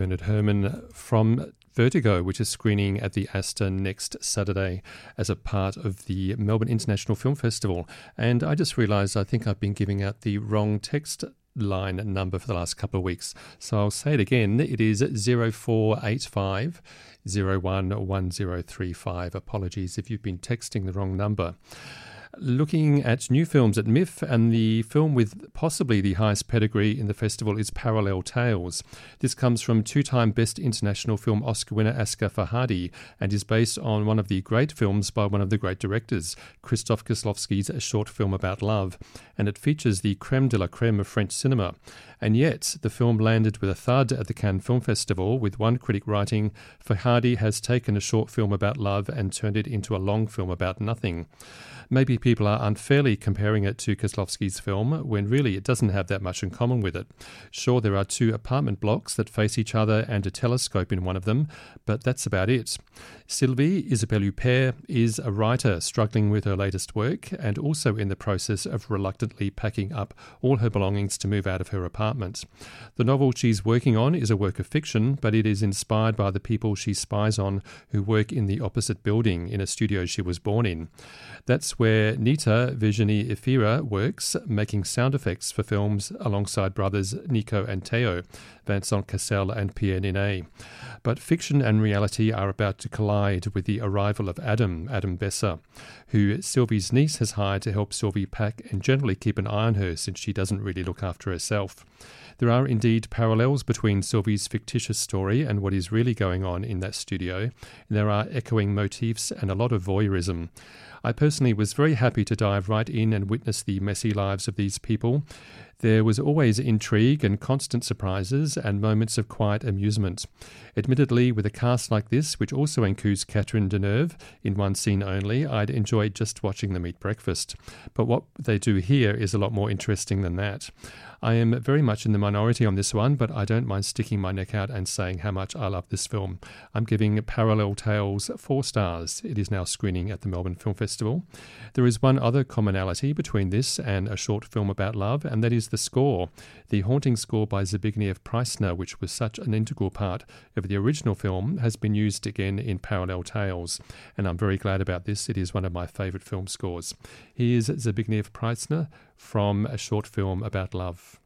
Bernard Herrmann from Vertigo, which is screening at the Astor next Saturday as a part of the Melbourne International Film Festival. And I just realised I think I've been giving out the wrong text line number for the last couple of weeks. So I'll say it again. It is 0485 011035. Apologies if you've been texting the wrong number. Looking at new films at MIFF, and the film with possibly the highest pedigree in the festival is Parallel Tales. This comes from two-time Best International Film Oscar winner Asghar Farhadi and is based on one of the great films by one of the great directors, Krzysztof Kieslowski's A Short Film About Love, and it features the creme de la creme of French cinema. And yet, the film landed with a thud at the Cannes Film Festival, with one critic writing, "Farhadi has taken a short film about love and turned it into a long film about nothing." Maybe people are unfairly comparing it to Kieslowski's film, when really it doesn't have that much in common with it. Sure, there are two apartment blocks that face each other and a telescope in one of them, but that's about it. Sylvie Isabelle Huppert is a writer struggling with her latest work and also in the process of reluctantly packing up all her belongings to move out of her apartment. The novel she's working on is a work of fiction, but it is inspired by the people she spies on who work in the opposite building in a studio she was born in. That's where Nita Virginie Efira works, making sound effects for films alongside brothers Nico and Theo, Vincent Cassel and Pierre Ninet. But fiction and reality are about to collide with the arrival of Adam Besser, who Sylvie's niece has hired to help Sylvie pack and generally keep an eye on her since she doesn't really look after herself. There are indeed parallels between Sylvie's fictitious story and what is really going on in that studio. There are echoing motifs and a lot of voyeurism. I personally was very happy to dive right in and witness the messy lives of these people. There was always intrigue and constant surprises and moments of quiet amusement. Admittedly, with a cast like this, which also includes Catherine Deneuve in one scene only, I'd enjoy just watching them eat breakfast. But what they do here is a lot more interesting than that. I am very much in the minority on this one, but I don't mind sticking my neck out and saying how much I love this film. I'm giving Parallel Tales 4 stars. It is now screening at the Melbourne Film Festival. There is one other commonality between this and A Short Film About Love, and that is the score. The haunting score by Zbigniew Preissner, which was such an integral part of the original film, has been used again in Parallel Tales, and I'm very glad about this. It is one of my favourite film scores. Here's Zbigniew Preissner from A Short Film About Love.